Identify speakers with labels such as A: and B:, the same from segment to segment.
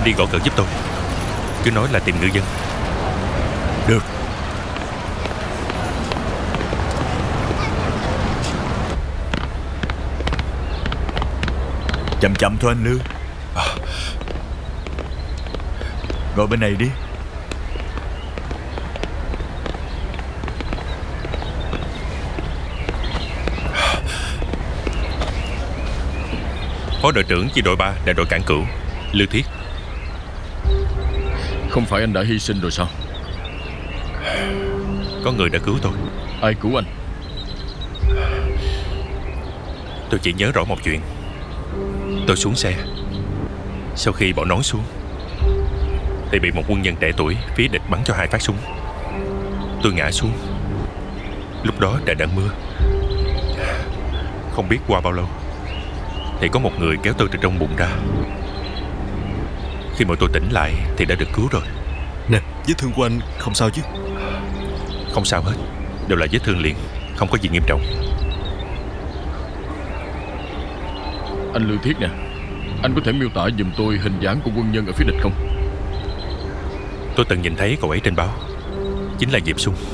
A: Anh đi gõ cửa giúp tôi. Cứ nói là tìm ngư dân.
B: Được. Chậm chậm thôi anh Lương. Ngồi bên này đi.
A: Phó đội trưởng chi đội 3 đại đội Cảng Cửu, Lưu Thiết.
C: Không phải anh đã hy sinh rồi sao?
A: Có người đã cứu tôi.
C: Ai cứu anh?
A: Tôi chỉ nhớ rõ một chuyện. Tôi xuống xe. Sau khi bỏ nón xuống thì bị một quân nhân trẻ tuổi phía địch bắn cho 2 phát súng. Tôi ngã xuống. Lúc đó trời đang mưa. Không biết qua bao lâu thì có một người kéo tôi từ trong bùn ra. Khi mà tôi tỉnh lại thì đã được cứu rồi.
B: Nè, vết thương của anh không sao chứ?
A: Không sao hết. Đều là vết thương liền, không có gì nghiêm trọng.
C: Anh Lưu Thiết nè, anh có thể miêu tả giùm tôi hình dáng của quân nhân ở phía địch không?
A: Tôi từng nhìn thấy cậu ấy trên báo. Chính là Diệp Xuân.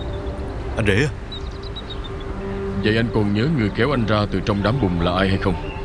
B: Anh Rể à?
C: Vậy anh còn nhớ người kéo anh ra từ trong đám bùn là ai hay không?